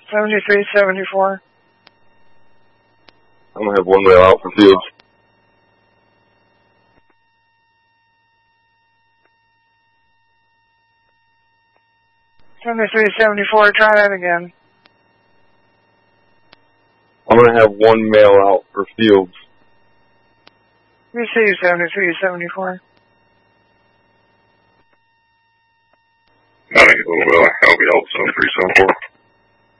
7374. I'm going to have one mail out for Fields. 7374, try that again. I'm going to have one mail out for Fields. Receive 7374. I'll be out 7374.